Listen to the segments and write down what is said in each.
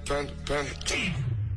Panda.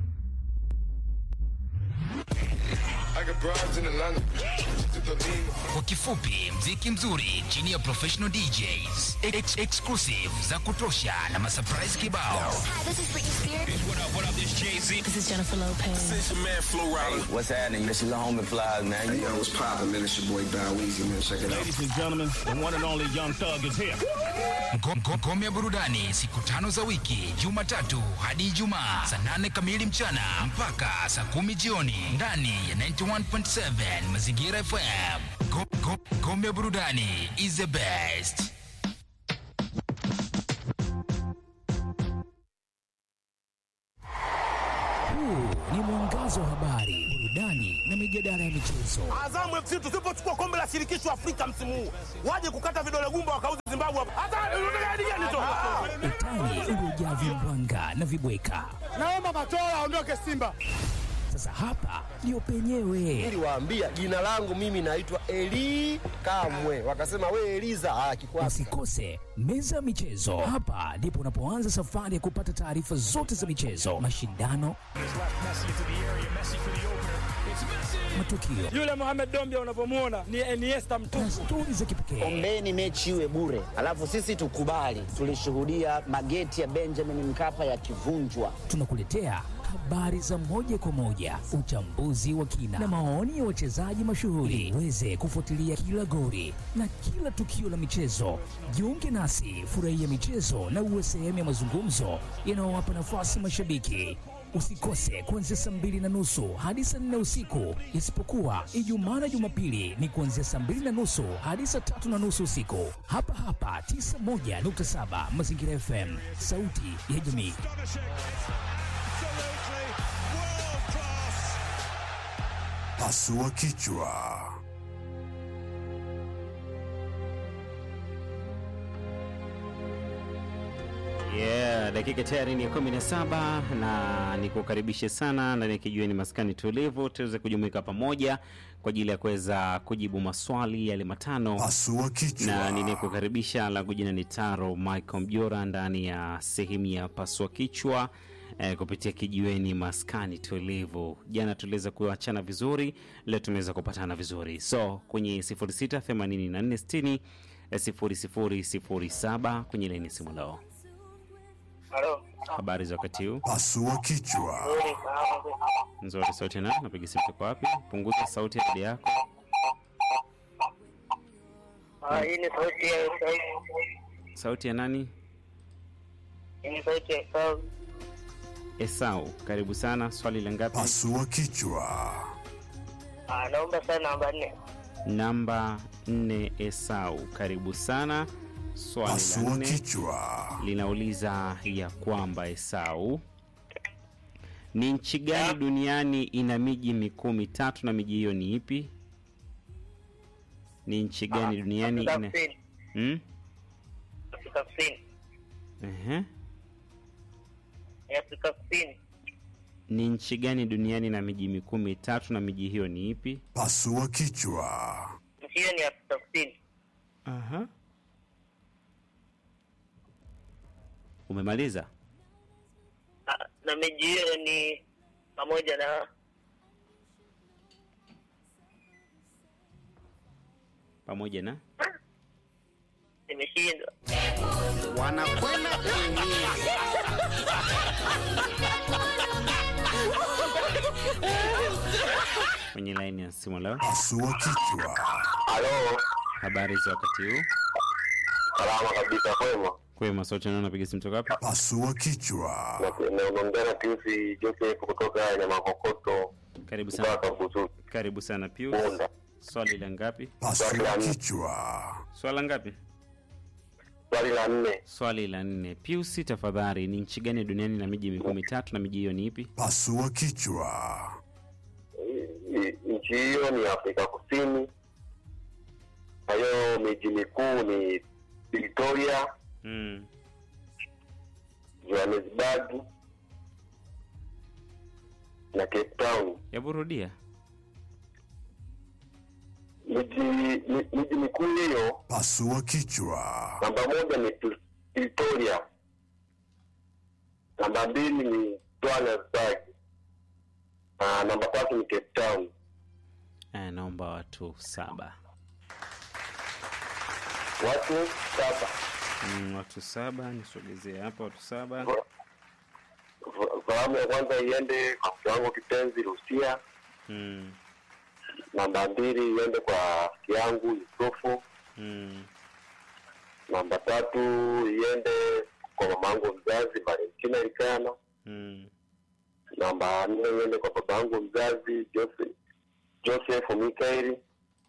I got broads in Atlanta. Kwa kifupi, mziki mzuri chini ya professional DJs, exclusive za kutosha na masurprise kibao. Hi, this is Britney Spears. What up, this Jay-Z. This is Jennifer Lopez. This your man, Flo Rida. What's happening? This is the homie Flies, man. Hey, yo, what's poppin', man? It's your boy Bow Weezy, man. Check it out. Ladies and gentlemen, the one and only Young Thug is here. Ngome ya burudani siku 5 za wiki, Jumatatu hadi Ijumaa saa 8 kamili mchana mpaka saa 10 jioni ndani ya 91.7 Mazingira FM. Ngome ya burudani is the best. Huu ni mwangazo wa habari, burudani na mijadala ya michezo. Azamu FC tusipochukua kombe la shirikisho Afrika msimu huu, waje kukata vidole gumba wakauze Zimbabwe hapa. Hata unataka hadi gani tu? Utani uliojaa vimbwanga na vibweka. Naomba Matola aondoke Simba. Sasa hapa ndio penyewe. Niliwaambia jina langu mimi naitwa Eli Kamwe. Wakasema we Eliza kikwasi. Usikose meza ya michezo. Hapa ndipo unapoanza safari ya kupata taarifa zote za michezo, mashindano, matukio. Yule Mohamed Dombia unapomuona ni Iniesta mtupu. Stori za kipekee. Ombeni mechi iwe bure. Alafu sisi tukubali. Tulishuhudia mageti ya Benjamin Mkapa yakivunjwa. Tunakuletea habari za moja kwa moja, uchambuzi wa kina na maoni ya wachezaji mashuhuri. Uweze kufuatilia kila goli na kila tukio la michezo. Jiunge nasi, furahia michezo na uwe sehemu ya mazungumzo yanayowapa nafasi mashabiki. Usikose kuanzia saa 2:30 hadi saa 4 usiku, isipokuwa Ijumaa na Jumapili ni kuanzia saa 2:30 hadi saa 3:30 usiku. Hapa 91.7 Mazingira FM, sauti ya jamii. Pasua kichwa. Dakika tayari ni 17 na nikukaribishe sana ndani ya kijiweni maskani tulivu, tuweze kujumuika pamoja kwa ajili ya kuweza kujibu maswali yale matano. Pasua kichwa. Na ninekukaribisha langu jina ni Taro Michael Mjora ndani ya sehemu ya Pasua kichwa kupitia kijiweni maskani tulivu. Jana tuliweza kuachana vizuri, leo tumeweza kupatana vizuri. So kwenye 0684600007 kwenye laini simu leo. Hello. Habari za wakati huu? Pasua kichwa. Nzuri, sauti na napiga simu kwa wapi? Punguza sauti ya redio yako. Hii ni sauti ya Sauti ya nani? Hii ni sauti ya Esau. Karibu sana. Swali la ngapi? Pasua kichwa. Naomba sana namba 4. Namba 4 Esau. Karibu sana. Swali Pasua la 4 kichwa. linauliza ya kwamba Esau, ni nchi gani duniani ina miji mikuu mitatu na miji hiyo ni ipi? Ni nchi gani duniani ina Afrika Kusini. Afrika Kusini. Ni nchi gani duniani na miji mikuu mitatu na miji hiyo ni ipi? Pasua kichwa. Nchi hiyo ni Afrika Kusini. Umemaliza? Na miji hiyo ni pamoja na nimeshindwa. Wanakwenda kuumia. Kwenye line ya simu leo. Pasua kichwa. Hello. Habari za wakati huu? Salama kabisa, kwema. Kwema, sauti na napiga simu kutoka wapi? Pasua kichwa. Naongea na Pius Joseph kutoka Nyamakokoto. Karibu sana. Karibu sana Pius. Swali la ngapi? Pasua kichwa. Swali la ngapi? Swali la 4. Swali la 4. Pius, tafadhali, ni nchi gani duniani na miji mikuu mitatu na miji hiyo ni ipi? Pasua kichwa. Nchi hiyo ni Afrika Kusini. Hayo miji mikuu ni Victoria, Johannesburg na Cape Town. Hebu rudia. Miji mikuu hiyo. Pasua kichwa. Namba 1 ni Victoria. Namba 2 ni Johannesburg. Namba 3 ni Cape Town. Naomba watu 7. Watu 7. Watu 7, nisogezee hapa watu 7. Salamu ya kwanza iende kwa kiwango kipenzi Rusia. Namba 2 iende kwa kiangu Yusufu. Namba 3 iende kwa mamangu mzazi Valentina Likana. Namba 4 iende kwa babangu mzazi Joseph Mikaeli.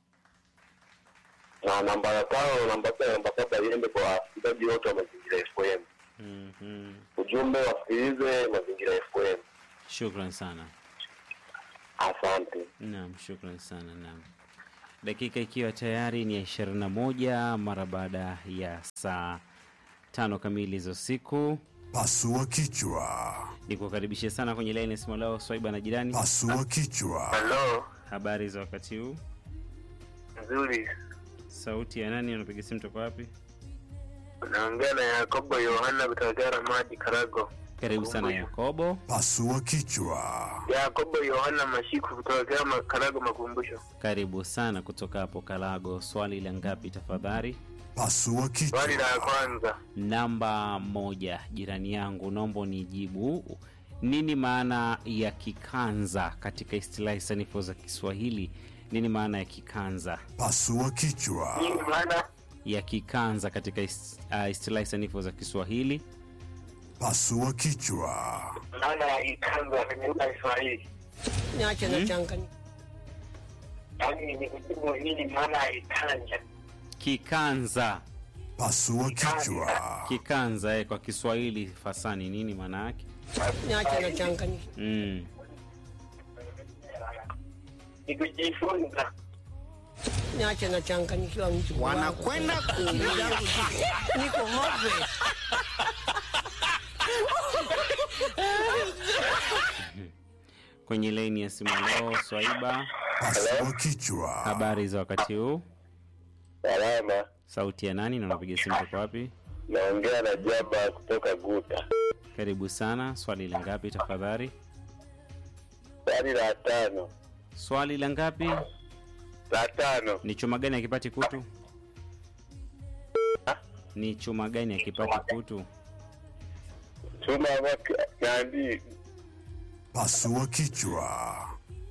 Na namba 5, namba 6, namba 7 iende kwa wasikilizaji wote wa Mazingira FM. Ujumbe wasikilize Mazingira FM. Shukrani sana. Asante. Naam, shukrani sana. Naam. Dakika ikiwa tayari ni 21 mara baada ya saa 5 kamili za usiku. Pasua kichwa. Nikukaribisha sana kwenye line ya simu leo Swaiba na jirani. Pasua kichwa. Hello. Habari za wakati huu? Nzuri. Sauti ya nani, unapiga simu toka wapi? Naongea na Yakobo Yohana kutoka Ramadi Karago. Karibu sana Yakobo. Pasua kichwa. Yakobo Yohana Mashiku kutoka Karago Makumbusho. Karibu sana kutoka hapo Karago. Swali la ngapi tafadhali? Pasua kichwa. Swali la kwanza. Namba 1, jirani yangu, naomba nijibu. Nini maana ya kikanza katika istilahi sanifu za Kiswahili? Nini maana ya kikanza? Pasua kichwa. Nini maana ya kikanza katika istilahi sanifu za Kiswahili? Pasua kichwa. maana ya kikanza kwenye lugha ya Kiswahili? Niache na changanya. Yaani ni kujibu nini maana ya kikanza? Kikanza. Pasua kichwa. Kikanza kwa Kiswahili fasani nini maana yake? Niache na changanya. Ni kujifunza. Niache na changanya kiwa mtu. Wanakwenda kuuliza. Niko hope. Kwenye line ya simu leo Swaiba. Pasua kichwa. Habari za wakati huu? Salama. Sauti ya nani na unapiga simu toka wapi? Naongea na Jaba kutoka Guta. Karibu sana. Swali la ngapi tafadhali? Swali la 5. Swali la ngapi? La 5. Ni chuma gani akipati kutu? Ni chuma gani akipati kutu? Chuma nandi. Pasua kichwa.